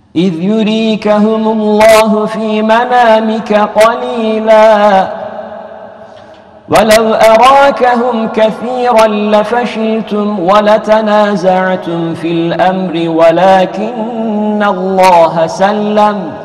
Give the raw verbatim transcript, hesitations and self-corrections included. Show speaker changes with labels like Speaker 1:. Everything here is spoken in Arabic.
Speaker 1: إذ يريكهم الله في منامك قليلا ولو أراكهم كثيرا لفشلتم ولتنازعتم في الأمر ولكن الله سلم